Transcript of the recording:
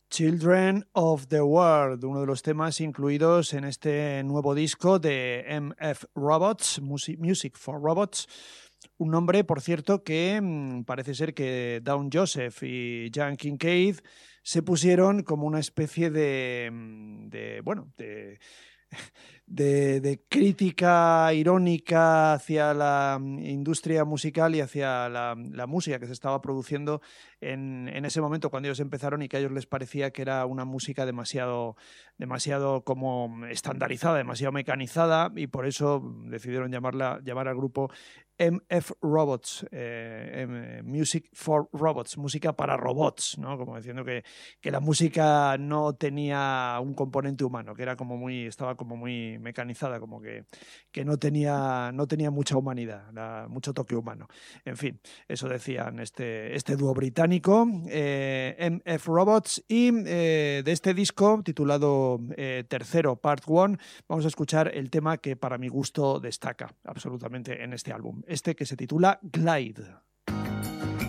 Children of the World, uno de los temas incluidos en este nuevo disco de MF Robots, Music for Robots. Un nombre, por cierto, que parece ser que Dawn Joseph y Jan Kincaid se pusieron como una especie de crítica irónica hacia la industria musical y hacia la música que se estaba produciendo en ese momento cuando ellos empezaron, y que a ellos les parecía que era una música demasiado como estandarizada, demasiado mecanizada, y por eso decidieron llamar al grupo MF Robots, Music for Robots, música para robots, ¿no? Como diciendo que la música no tenía un componente humano, que era estaba como muy mecanizada, como que no tenía mucha humanidad, mucho toque humano. En fin, eso decían este dúo británico, MF Robots, y de este disco titulado Tercero, Part 1, vamos a escuchar el tema que para mi gusto destaca absolutamente en este álbum, este que se titula Glide.